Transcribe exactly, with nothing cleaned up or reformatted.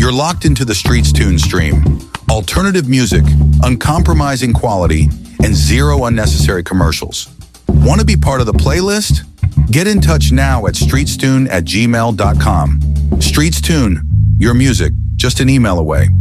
You're locked into the Streets Tune stream. Alternative music, uncompromising quality, and zero unnecessary commercials. Want to be part of the playlist? Get in touch now at streetstune at gmail dot com. Streets Tune, your music, just an email away.